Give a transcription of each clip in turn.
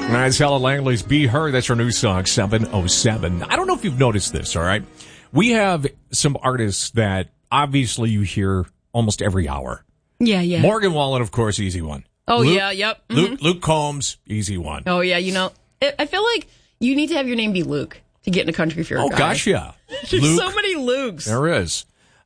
That's Ella Langley's Be Her. That's her new song, 707. I don't know if you've noticed this, all right? We have some artists that obviously you hear almost every hour. Yeah, yeah. Morgan Wallen, of course, easy one. Oh, Luke, yeah, yep. Mm-hmm. Luke Combs, easy one. Oh, yeah, you know, I feel like you need to have your name be Luke to get in a country if you're a guy. Oh, gosh, yeah. There's Luke, so many Lukes. There is.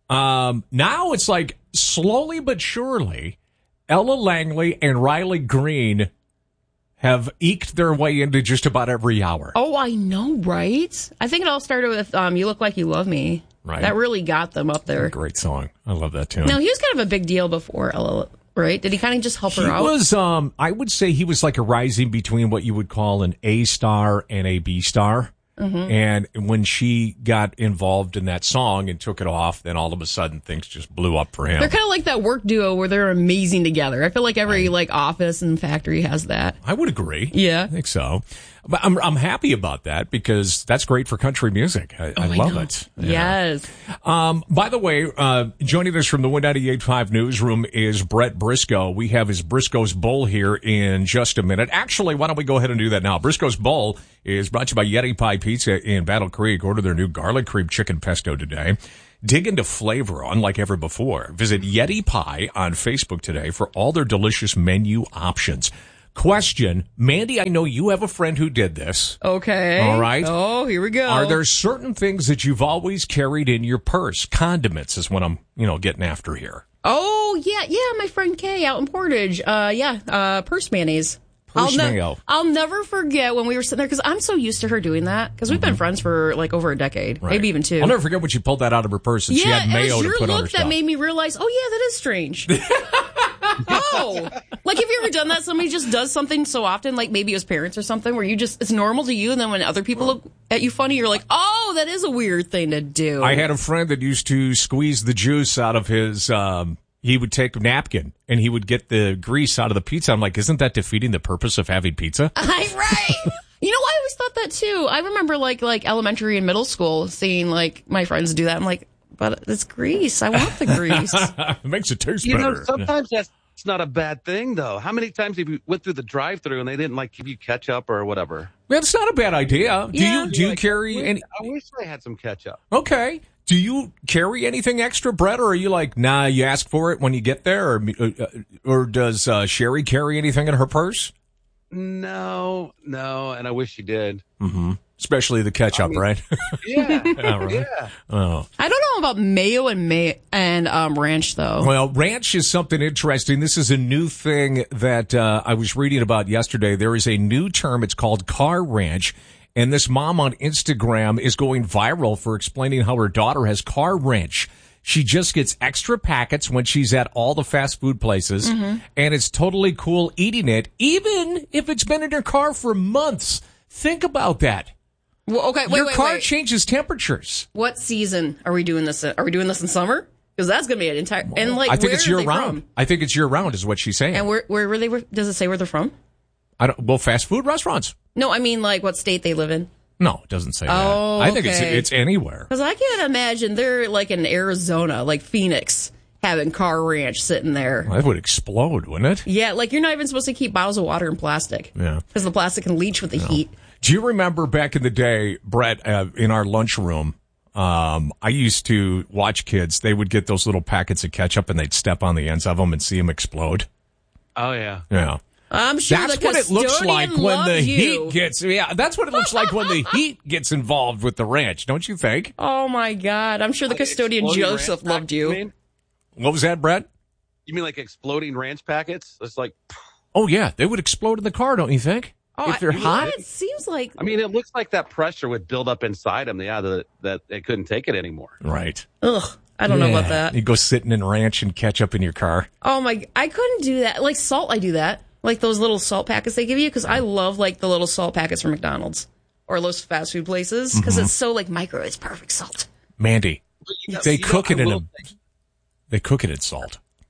Now it's like slowly but surely, Ella Langley and Riley Green have eked their way into just about every hour. Oh, I know, right? I think it all started with You Look Like You Love Me. Right. That really got them up there. Great song. I love that tune. Now, he was kind of a big deal before Ella, right? Did he kind of just help her out? He was, I would say he was like a rising between what you would call an A star and a B star. Mm-hmm. And when she got involved in that song and took it off, then all of a sudden things just blew up for him. They're kind of like that work duo where they're amazing together. I feel like every like office and factory has that. I would agree. Yeah. I think so. But I'm happy about that because that's great for country music. I love it. Yeah. Yes. By the way, joining us from the 198.5 newsroom is Brett Briscoe. We have his Briscoe's Bowl here in just a minute. Actually, why don't we go ahead and do that now? Briscoe's Bowl is brought to you by Yeti Pie Pizza in Battle Creek. Order their new garlic cream chicken pesto today. Dig into flavor unlike ever before. Visit Yeti Pie on Facebook today for all their delicious menu options. Question, Mandy, I know you have a friend who did this. Okay. All right. Oh, here we go. Are there certain things that you've always carried in your purse? Condiments is what I'm, getting after here. Oh, yeah, my friend Kay out in Portage. Purse mayonnaise. Purse mayo. I'll never forget when we were sitting there, because I'm so used to her doing that, because we've been friends for like over a decade, maybe even two. I'll never forget when she pulled that out of her purse and she had mayo to put on her stuff. That made me realize, oh yeah, that is strange. Oh, like have you ever done that? Somebody just does something so often, like maybe as parents or something, where it's normal to you, and then when other people look at you funny, you're like, oh, that is a weird thing to do. I had a friend that used to squeeze the juice out of his, he would take a napkin and he would get the grease out of the pizza. I'm like, isn't that defeating the purpose of having pizza? Right. You know, I always thought that too. I remember like elementary and middle school seeing like my friends do that. I'm like, but it's grease. I want the grease. It makes it taste better. Sometimes that's not a bad thing, though. How many times have you went through the drive-thru and they didn't like give you ketchup or whatever? That's not a bad idea. Yeah. Do you carry any? I wish I had some ketchup. Okay. Do you carry anything extra, Brett, or are you like, nah, you ask for it when you get there, or does Sherry carry anything in her purse? No, and I wish she did. Mm-hmm. Especially the ketchup, right? Yeah, right. Yeah. Oh. I don't know about mayo and ranch, though. Well, ranch is something interesting. This is a new thing that I was reading about yesterday. There is a new term. It's called car ranch. And this mom on Instagram is going viral for explaining how her daughter has car ranch. She just gets extra packets when she's at all the fast food places, and it's totally cool eating it, even if it's been in her car for months. Think about that. Well, okay, Your car changes temperatures. What season are we doing this in? Are we doing this in summer? Because that's going to be an entire... And like, I think where it's are they year-round. from? I think it's year-round is what she's saying. And where were they? Does it say where they're from? Well, fast food restaurants. No, I mean like what state they live in. No, it doesn't say that. Oh, I think okay. it's anywhere. Because I can't imagine they're like in Arizona, like Phoenix, having car ranch sitting there. Well, that would explode, wouldn't it? Yeah, like you're not even supposed to keep bottles of water in plastic. Yeah. Because the plastic can leach with the heat. Do you remember back in the day, Brett, in our lunchroom, I used to watch kids. They would get those little packets of ketchup and they'd step on the ends of them and see them explode. Oh, yeah. Yeah. I'm sure that's the what it looks like when the you. heat gets. Yeah, that's what it looks like when the heat gets involved with the ranch, don't you think? Oh my God! I'm sure the custodian Joseph loved you. What was that, Brett? You mean like exploding ranch packets? It's like, oh yeah, they would explode in the car, don't you think? Oh, if they're hot, it seems like. I mean, it looks like that pressure would build up inside them. Yeah, that they couldn't take it anymore. Right. Ugh. I don't know about that. You go sitting in ranch and ketchup in your car. Oh my! I couldn't do that. Like salt, I do that. Like those little salt packets they give you, because I love like the little salt packets from McDonald's or those fast food places, because it's so like micro. It's perfect salt. Mandy, they cook it in salt.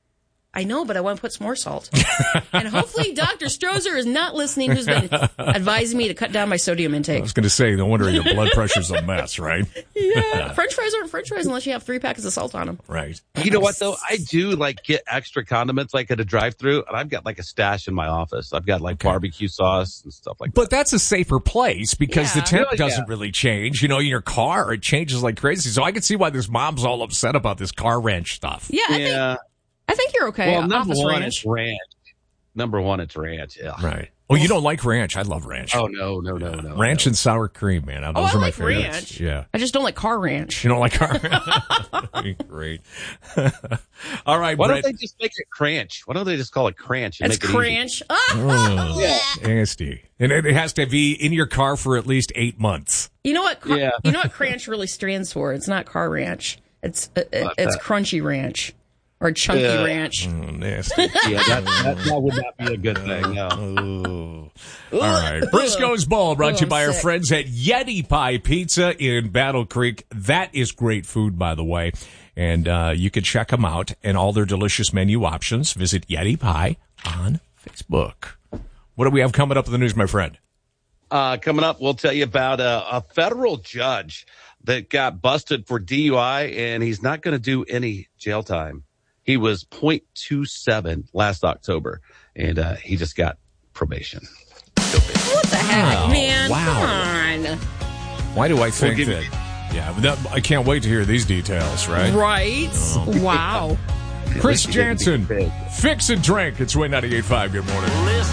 I know, but I want to put some more salt. And hopefully Dr. Strozer is not listening, who's been advising me to cut down my sodium I intake. was going to say, no wonder your blood pressure's a mess, right? Yeah. French fries aren't French fries unless you have 3 packets of salt on them. Right. You know what, though? I do, like, get extra condiments, like, at a drive-thru, and I've got, like, a stash in my office. I've got, like, barbecue sauce and stuff like that. But that's a safer place because the temp Yeah. doesn't really change. You know, in your car, it changes like crazy. So I can see why this mom's all upset about this car ranch stuff. Yeah, I think you're okay. Well, number Office one, ranch. it's ranch. Number one, it's ranch. Yeah. Right. Oh, you don't like ranch? I love ranch. Oh, no. Ranch and sour cream, man. Those I are my like favorites. ranch. Yeah. I just don't like car ranch. You don't like car Great. All right, Why Brett. don't they just make it cranch? Why don't they just call it cranch? And It's make it cranch. Nasty. And it has to be in your car for at least 8 months. You know what? Yeah. You know what cranch really stands for? It's not car ranch. It's crunchy ranch or chunky ranch. Oh, nasty. Yeah, that would not be a good thing. No. All right. Briscoe's Bowl brought to you by our sick. friends at Yeti Pie Pizza in Battle Creek. That is great food, by the way. And you can check them out and all their delicious menu options. Visit Yeti Pie on Facebook. What do we have coming up in the news, my friend? Coming up, we'll tell you about a federal judge that got busted for DUI, and he's not going to do any jail time. He was 0.27 last October, and he just got probation. What the heck, man? Wow. Come on. Why do I think give that? you- Yeah, but I can't wait to hear these details, right? Right? Wow. Chris Jansen, Fix and Drink. It's Win 98.5. Good morning.